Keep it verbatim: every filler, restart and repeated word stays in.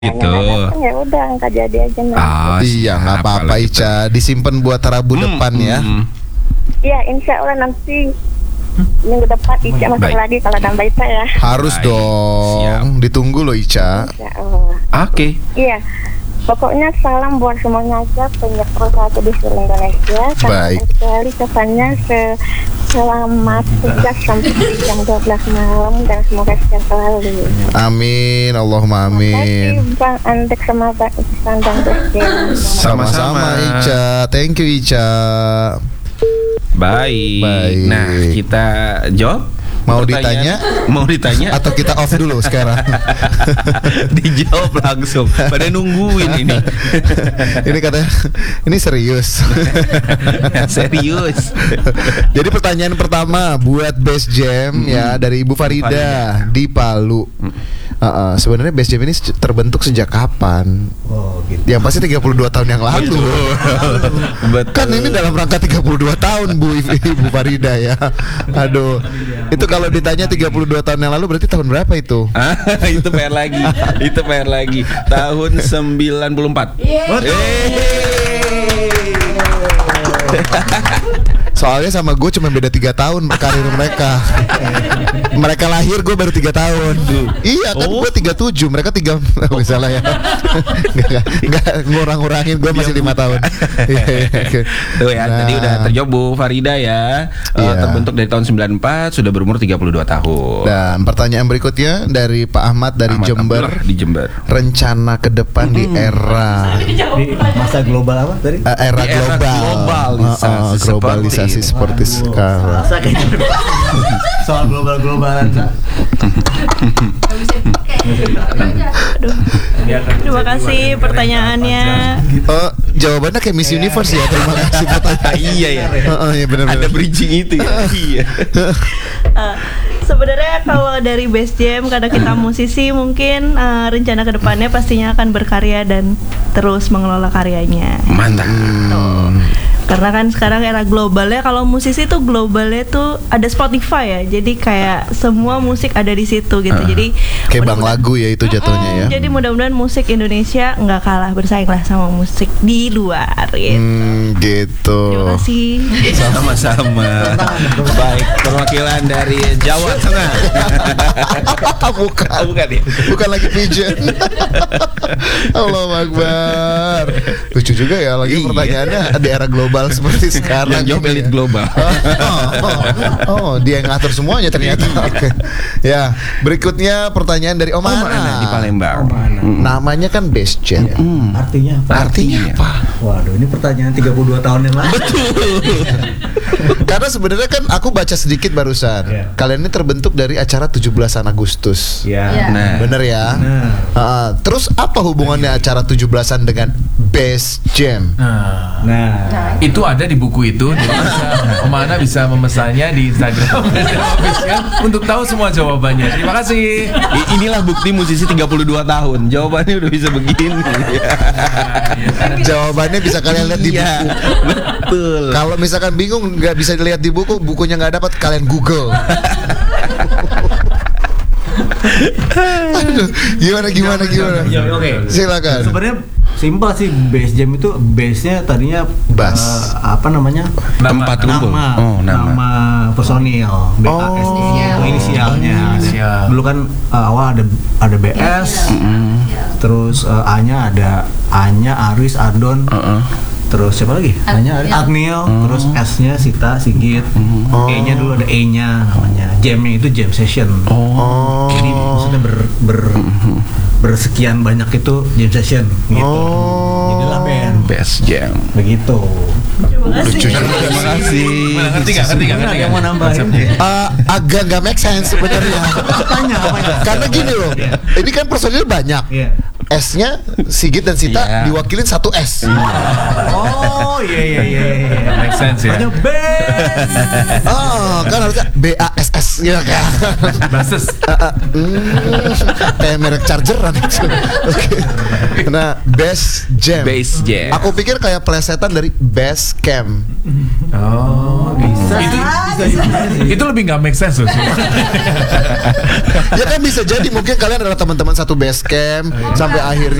Gitu. Ya udah nggak jadi aja nanti. Oh, Iya, nggak siap, apa-apa kalau gitu. Ica, disimpan buat Rabu Hmm, depan ya. hmm. Iya, insya Allah nanti minggu depan Ica masuk Baik. lagi kalau tambah Ica ya. Harus Baik, dong, siap. ditunggu loh Ica. Insya Allah. Oke. Iya. Pokoknya salam buat semuanya aja penyiar satu di seluruh Indonesia. Baik. Sekali kesannya se selamat tugas sampai jam dua belas malam dan semoga sehat selalu. Amin, Allahumma amin. Terima kasih Bang Andek sama Bang Iksan dan Bang Sama-sama Sama-sama. Ica, thank you Ica. Baik. Baik. Nah, kita jawab. Mau Pertanyaan- ditanya? Mau ditanya? Atau kita off dulu sekarang? Dijawab langsung. Pada nungguin ini. Ini katanya, ini serius. Serius. Jadi pertanyaan pertama buat Best Jam ya dari Ibu Farida, Farida. di Palu. Uh, uh, sebenarnya Best Jam ini se- terbentuk sejak kapan? Oh gitu. Yang pasti tiga puluh dua tahun yang lalu. Betul. Kan ini dalam rangka tiga puluh dua tahun Bu Ibu Farida ya. Aduh. Itu kalau ditanya tiga puluh dua tahun yang lalu berarti tahun berapa itu? Ah, itu P R lagi. Itu P R lagi. Tahun sembilan puluh empat. Soalnya sama gue cuma beda tiga tahun karir mereka. Mereka lahir, gue baru tiga tahun. Iya kan, Oh. gue tiga tujuh, mereka tiga. Oh, salah ya. Nggak, nggak ngurang-ngurangin, gue masih lima tahun. Iya, iya, oke. Tuh ya, Nah, tadi udah terjawab Bu Farida ya. Eh, Iya. Terbentuk dari tahun sembilan puluh empat, sudah berumur tiga puluh dua tahun. Dan pertanyaan berikutnya dari Pak Ahmad dari Ahmad Jember. Abdullah di Jember. Rencana ke depan di era Di masa global apa tadi? eh, era Di era global, globalisasi Oh, oh, globalisasi seperti seperti Waduh, sekarang. Masa kayaknya soal global-globalan. Terima kasih pertanyaannya. Oh, jawabannya kayak Miss Universe ya. Terima kasih pertanyaan. Iya ya. Oh, iya benar-benar. Ada bridging itu ya. Iya. Eh, Sebenarnya kalau dari Best Jam karena kita musisi mungkin eh, rencana kedepannya pastinya akan berkarya dan terus mengelola karyanya. Mantap. Tuh. Karena kan sekarang era globalnya, kalau musisi tuh globalnya tuh ada Spotify ya, jadi kayak semua musik ada di situ gitu. Uh, jadi Kayak bang mudah-mudahan- lagu ya itu jatuhnya ya. Mm-mm, Jadi mudah-mudahan musik Indonesia nggak kalah bersaing lah sama musik di luar gitu. Hmm, gitu. Terima kasih. Sama-sama. Baik, perwakilan dari Jawa Tengah. bukan, Oh, bukan ya? bukan lagi pigeon. Allahu Akbar. Lucu juga ya lagi Iya. pertanyaannya di era global seperti sekarang. Yang jawab ini elit ya. global. Oh, oh, oh, dia yang ngatur semuanya ternyata. Oke. Ya, berikutnya pertanyaan dari Om Oh, Ana. mana di Palembang? Oh, mana? Mm. Namanya kan Best Jam. Hmm. Artinya apa? Artinya Artinya. apa? Waduh, ini pertanyaan tiga puluh dua tahun yang lalu. Karena sebenarnya kan aku baca sedikit barusan. Iya. Kalian ini terbentuk dari acara tujuh belasan Agustus. Ya. Nah, Bener ya? Nah. Uh, terus apa hubungannya acara tujuh belasan dengan Best Jam? Nah, Nah. itu ada di buku itu. Jadi bisa, Om Ana bisa memesannya di Instagram official untuk tahu semua jawabannya. Terima kasih. I- inilah bukti musisi tiga puluh dua tahun. Jawabannya udah bisa begini. Jawabannya bisa kalian lihat di Iya, buku. betul. Kalau misalkan bingung nggak bisa dilihat di buku, bukunya nggak dapat, kalian Google. Aduh, gimana gimana gimana? Ya, oke. Silakan. Sebenarnya simpel sih, Base Jam itu base-nya tadinya Bass. eh, apa namanya? Tempat kumpul. Nama, Oh, nama. nama personil B A S Oh. itu inisialnya. Inisial. Dulu kan eh, awal ada ada B S, terus eh, A-nya ada A-nya Aris, Adon, Uh-uh. terus siapa lagi? A-nya Aris, Agniel, terus S-nya Sita, Sigit, E-nya dulu ada E-nya namanya. Jam-nya itu jam session. Oh. Jadi maksudnya ber, ber bersekian banyak itu jam session gitu. Oh. Jadilah band. Best Jam. Begitu. Lucu juga. Terima kasih. Gimana, ngerti nggak? Ngerti nggak? Ngerti Ada yang nggak? mau nambahin? Konsepnya. Uh, agak nggak make sense sebenarnya. Tanya apa ya? Karena gini loh, ini kan personil banyak. Iya. S-nya Sigit dan Sita Iya. diwakilin satu S. Oh iya iya iya. iya. Make sense ya. Hanya band. Oh, kan harusnya B A S S ya kan. Basis. Hmm, kayak merek chargeran itu. Oke. Nah, Best Jam. Base Jam. Aku pikir kayak plesetan dari Best Camp. Oh, bisa. itu itu lebih nggak make sense loh. Ya kan bisa jadi mungkin kalian adalah teman-teman satu base camp sampai akhirnya